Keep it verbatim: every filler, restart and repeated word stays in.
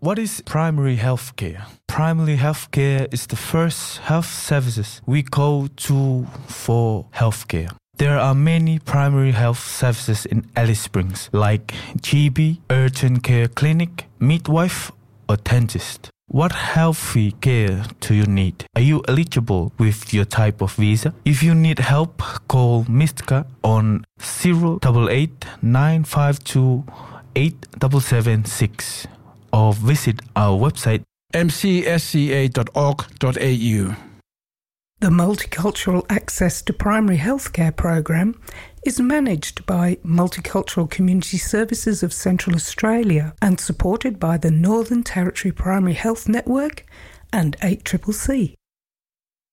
What is primary health care? Primary health care is the first health services we go to for health care. There are many primary health services in Alice Springs, like G B, urgent care clinic, midwife, or dentist. What healthy care do you need? Are you eligible with your type of visa? If you need help, call Mistka on zero eight eight nine five two eight seven seven six or visit our website m c s c a dot org dot a u. The Multicultural Access to Primary Healthcare program is managed by Multicultural Community Services of Central Australia and supported by the Northern Territory Primary Health Network and eight C C C.